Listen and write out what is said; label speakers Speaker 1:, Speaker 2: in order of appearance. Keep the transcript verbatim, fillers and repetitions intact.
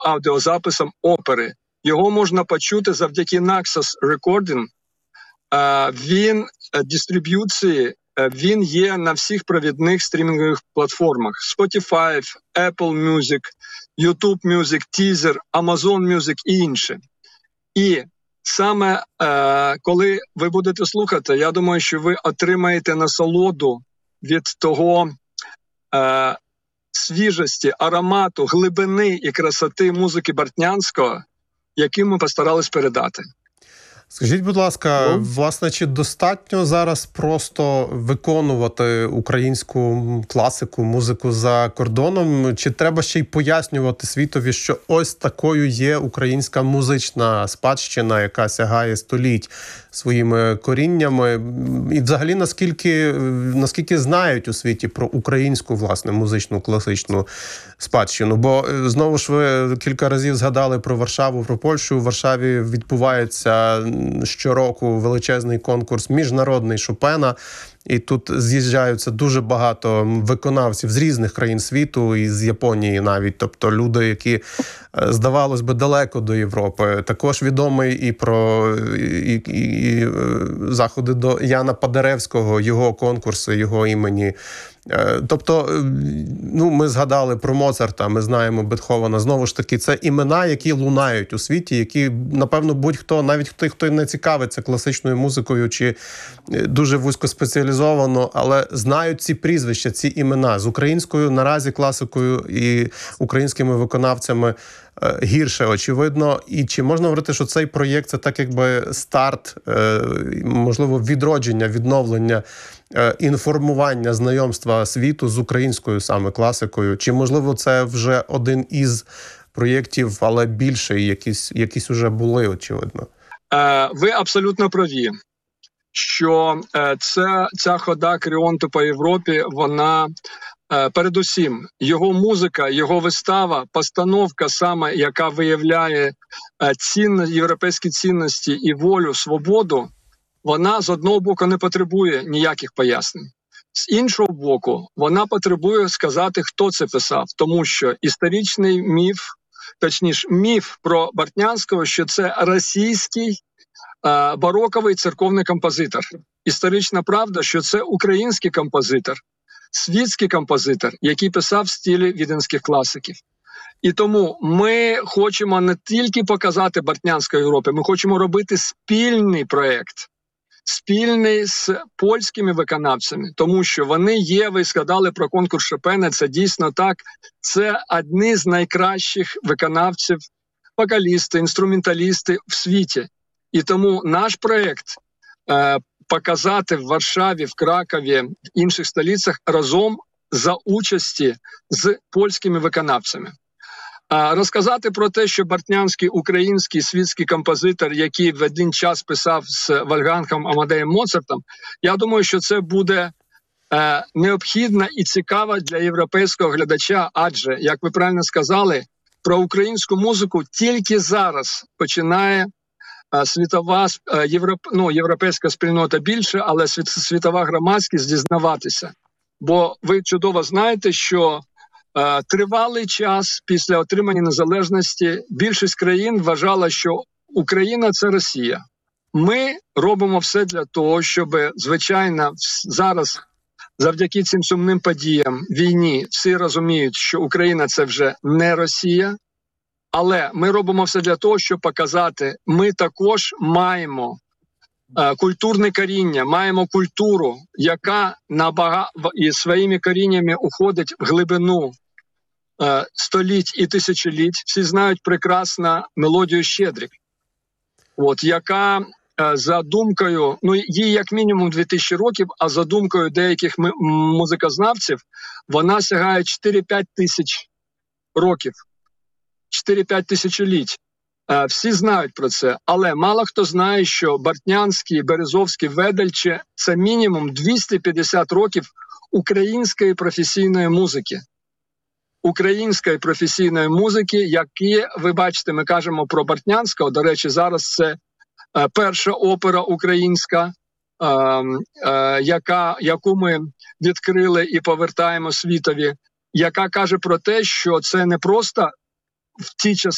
Speaker 1: аудіозаписом опери. Його можна почути завдяки Naxos Recording. Він дистриб'юції, він є на всіх провідних стрімінгових платформах: Spotify, Apple Music, YouTube Music, Deezer, Amazon Music і інше. І саме е, коли ви будете слухати, я думаю, що ви отримаєте насолоду від того е, свіжості, аромату, глибини і красоти музики Бортнянського, який ми постарались передати.
Speaker 2: Скажіть, будь ласка, ну? власне, чи достатньо зараз просто виконувати українську класику, музику за кордоном? Чи треба ще й пояснювати світові, що ось такою є українська музична спадщина, яка сягає століть своїми коріннями? І взагалі, наскільки, наскільки знають у світі про українську, власне, музичну класичну спадщину? Бо, знову ж, ви кілька разів згадали про Варшаву, про Польщу. У Варшаві відбувається щороку величезний конкурс міжнародний Шопена, і тут з'їжджаються дуже багато виконавців з різних країн світу, і з Японії навіть, тобто люди, які, здавалось би, далеко до Європи. Також відомий і про і, і, і заходи до Яна Падаревського, його конкурси, його імені. Тобто, ну, ми згадали про Моцарта, ми знаємо Бетховена. Знову ж таки, це імена, які лунають у світі, які, напевно, будь-хто, навіть хто, хто не цікавиться класичною музикою чи дуже вузько спеціалізовано, але знають ці прізвища, ці імена. З українською наразі класикою і українськими виконавцями гірше, очевидно. І чи можна говорити, що цей проєкт – це так якби старт, можливо, відродження, відновлення, інформування, знайомства світу з українською саме класикою? Чи, можливо, це вже один із проєктів, але більше, якісь, якісь вже були, очевидно?
Speaker 1: Ви абсолютно праві, що ця, ця хода Кріонту по Європі, вона передусім, його музика, його вистава, постановка саме, яка виявляє цінності, європейські цінності і волю, свободу, вона з одного боку не потребує ніяких пояснень. З іншого боку, вона потребує сказати, хто це писав, тому що історичний міф, точніше міф про Бортнянського, що це російський е, бароковий церковний композитор. Історична правда, що це український композитор, світський композитор, який писав в стилі віденських класиків. І тому ми хочемо не тільки показати Бортнянського Європі, ми хочемо робити спільний проєкт, спільний з польськими виконавцями, тому що вони є, ви згадали про конкурс Шопена, це дійсно так, це одні з найкращих виконавців, вокалісти, інструменталісти в світі. І тому наш проєкт е, показати в Варшаві, в Кракові, в інших столицях разом за участі з польськими виконавцями. Розказати про те, що Бортнянський український світський композитор, який в один час писав з Вольфгангом Амадеєм Моцартом, я думаю, що це буде е, необхідно і цікаво для європейського глядача, адже, як ви правильно сказали, про українську музику тільки зараз починає е, світова, е, європ, ну, європейська спільнота більше, але світ, світова громадськість дізнаватися. Бо ви чудово знаєте, що тривалий час після отримання незалежності більшість країн вважала, що Україна – це Росія. Ми робимо все для того, щоб, звичайно, зараз завдяки цим сумним подіям, війні, всі розуміють, що Україна – це вже не Росія. Але ми робимо все для того, щоб показати, ми також маємо культурне коріння, маємо культуру, яка набага... і своїми коріннями уходить в глибину е, століть і тисячоліть. Всі знають прекрасно мелодію «Щедрик», от, яка е, за думкою, ну їй як мінімум дві тисячі років, а за думкою деяких м- музикознавців, вона сягає чотири-п'ять тисяч років, чотири-п'ять тисячоліть. Всі знають про це, але мало хто знає, що Бортнянський, Березовський, Ведельче – це мінімум двісті п'ятдесят років української професійної музики. Української професійної музики, які, ви бачите, ми кажемо про Бортнянського, до речі, зараз це е, перша опера українська, е, е, яка, яку ми відкрили і повертаємо світові, яка каже про те, що це не просто в ті часи,